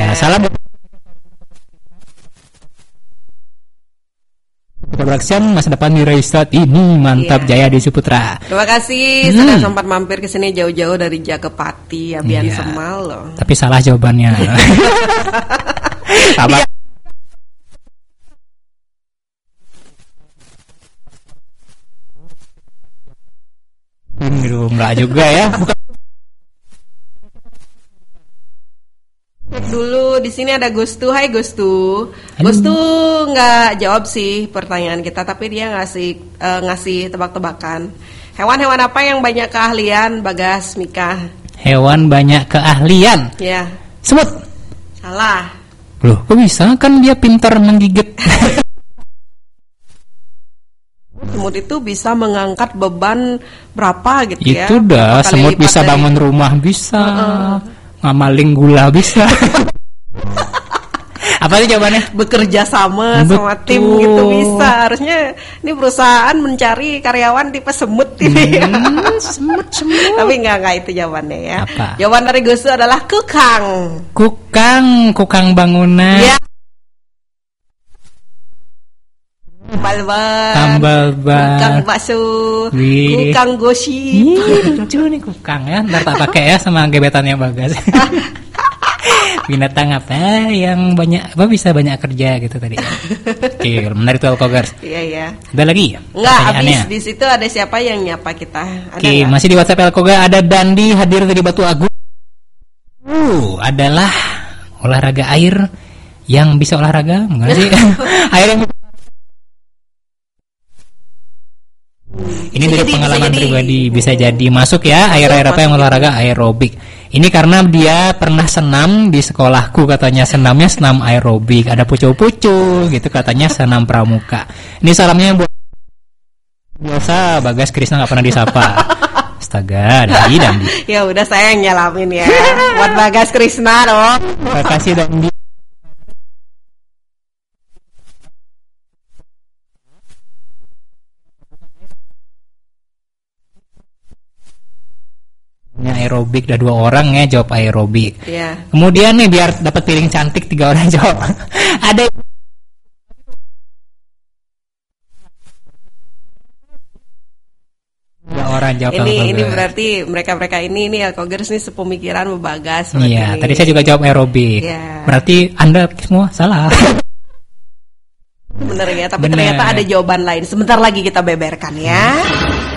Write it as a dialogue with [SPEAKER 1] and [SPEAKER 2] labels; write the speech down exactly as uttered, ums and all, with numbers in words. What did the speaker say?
[SPEAKER 1] Ya, salam production masa depan di Raistat ini mantap yeah. Jaya Desi Putra.
[SPEAKER 2] Terima kasih hmm. sudah sempat mampir ke sini jauh-jauh dari Jakepati, Abian yeah. Semal loh.
[SPEAKER 1] Tapi salah jawabannya. Apa? Hmm, enggak juga ya. Bukan.
[SPEAKER 2] Cek dulu di sini ada Gustu. Hai Gustu. Gustu nggak jawab sih pertanyaan kita, tapi dia ngasih uh, ngasih tebak-tebakan. Hewan-hewan apa yang banyak keahlian, Bagas, Mika?
[SPEAKER 1] Hewan banyak keahlian.
[SPEAKER 2] Ya.
[SPEAKER 1] Semut.
[SPEAKER 2] Salah.
[SPEAKER 1] Loh, kok bisa? Kan dia pintar menggigit.
[SPEAKER 2] Semut itu bisa mengangkat beban berapa gitu
[SPEAKER 1] itu
[SPEAKER 2] ya?
[SPEAKER 1] Itu dah. Semut bisa dari... bangun rumah bisa. Uh-uh. Ngamaling gula bisa. Apa sih jawabannya?
[SPEAKER 2] Bekerja sama Betul. sama tim gitu bisa. Harusnya ini perusahaan mencari karyawan tipe semut ini. Hmm, semut semut. Tapi enggak enggak itu jawabannya ya. Apa? Jawaban dari Gusu adalah kukang.
[SPEAKER 1] Kukang, kukang bangunan. Ya.
[SPEAKER 2] Tambal ban,
[SPEAKER 1] tambal ban,
[SPEAKER 2] kukang bakso, Wih. kukang gosip.
[SPEAKER 1] Lucu nih kukang ya, ntar tak pakai ya sama gebetannya Bagas. Binatang apa yang banyak, apa bisa banyak kerja gitu tadi. Oke, menarik tuh Alkogers.
[SPEAKER 2] Iya iya.
[SPEAKER 1] Ada lagi?
[SPEAKER 2] Enggak, habis di situ ada siapa yang nyapa kita? Ada
[SPEAKER 1] Oke, gak? Masih di WhatsApp Alkoga ada Dandi hadir dari Batu Agung. Uh, adalah olahraga air yang bisa olahraga, enggak sih? Air yang Ini bisa dari jadi, pengalaman bisa pribadi jadi. Bisa jadi masuk ya air-air apa yang olahraga aerobik. Ini karena dia pernah senam di sekolahku katanya senamnya senam aerobik. Ada pucuk-pucuk gitu katanya senam pramuka. Ini salamnya buat biasa Bagas Krisna nggak pernah disapa. Astaga, Dandi Dandi.
[SPEAKER 2] Ya udah saya yang nyalamin ya. Buat Bagas Krisna dong.
[SPEAKER 1] Terima kasih Dandi. Aerobik, udah dua orang ya jawab aerobik.
[SPEAKER 2] Yeah.
[SPEAKER 1] Kemudian nih biar dapat piring cantik tiga orang jawab. Ada tiga orang jawab.
[SPEAKER 2] Ini ini berarti mereka-mereka ini ini Alkogers nih sepemikiran Bagas.
[SPEAKER 1] Iya, tadi saya juga jawab aerobik. Yeah. Berarti Anda semua salah.
[SPEAKER 2] Bener ya, tapi Bener. Ternyata ada jawaban lain. Sebentar lagi kita beberkan ya.